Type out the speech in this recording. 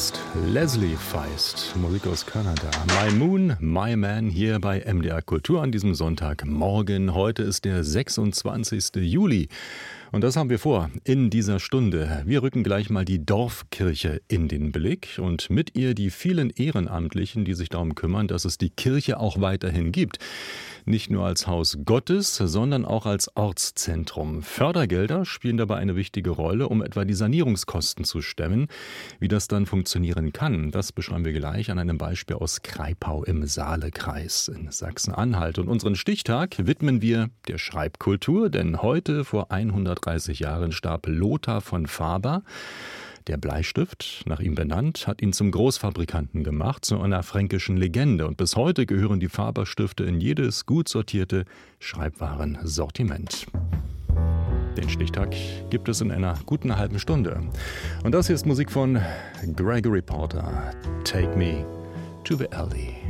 Feist, Leslie Feist, Musik aus Kanada. My Moon, My Man hier bei MDR Kultur an diesem Sonntagmorgen. Heute ist der 26. Juli. Und das haben wir vor in dieser Stunde. Wir rücken gleich mal die Dorfkirche in den Blick und mit ihr die vielen Ehrenamtlichen, die sich darum kümmern, dass es die Kirche auch weiterhin gibt. Nicht nur als Haus Gottes, sondern auch als Ortszentrum. Fördergelder spielen dabei eine wichtige Rolle, um etwa die Sanierungskosten zu stemmen. Wie das dann funktionieren kann, das beschreiben wir gleich an einem Beispiel aus Kraipau im Saalekreis in Sachsen-Anhalt. Und unseren Stichtag widmen wir der Schreibkultur, denn heute vor 130 Jahren starb Lothar von Faber. Der Bleistift, nach ihm benannt, hat ihn zum Großfabrikanten gemacht, zu einer fränkischen Legende. Und bis heute gehören die Faber-Stifte in jedes gut sortierte Schreibwarensortiment. Den Stichtag gibt es in einer guten halben Stunde. Und das hier ist Musik von Gregory Porter. Take Me to the Alley.